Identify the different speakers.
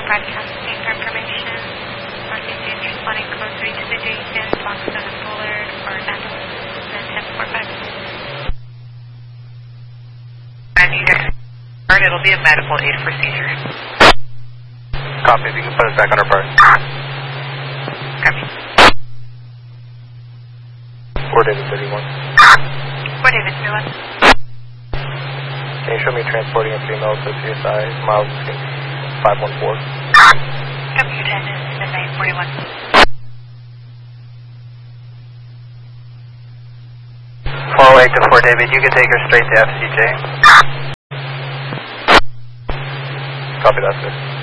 Speaker 1: broadcasting information. Northeast responding code 3 to the Jason, box 7 Bullard for ambulance and 1045.
Speaker 2: I need it. It'll be a medical aid procedure.
Speaker 3: Copy, if you can put us back on our part.
Speaker 2: Copy.
Speaker 3: 4 David 31.
Speaker 2: 4 David 31.
Speaker 3: Can you show me transporting a female to CSI, miles 514?
Speaker 2: Copy, your time is midnight 41.
Speaker 3: 408 to 4 David, you can take her straight to FCJ. Copy that, sir.